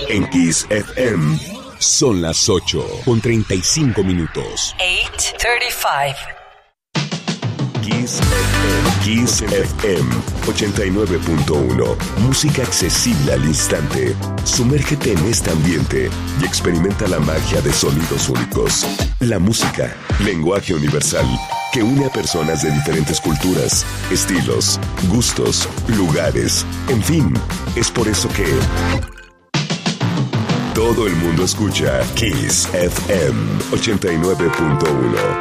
En Kiss FM son las 8:35. 8:35. Kiss FM 89.1. Música accesible al instante. Sumérgete en este ambiente y experimenta la magia de sonidos únicos. La música, lenguaje universal, que une a personas de diferentes culturas, estilos, gustos, lugares, en fin, es por eso que todo el mundo escucha Kiss FM 89.1.